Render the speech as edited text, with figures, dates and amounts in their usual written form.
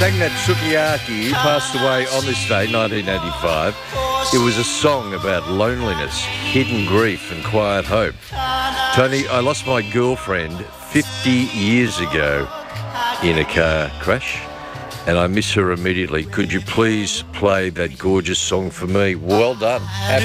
Sang that Sukiyaki, who passed away on this day, 1985. It was a song about loneliness, hidden grief and quiet hope. Tony, I lost my girlfriend 50 years ago in a car crash, and I miss her immediately. Could you please play that gorgeous song for me? Well done.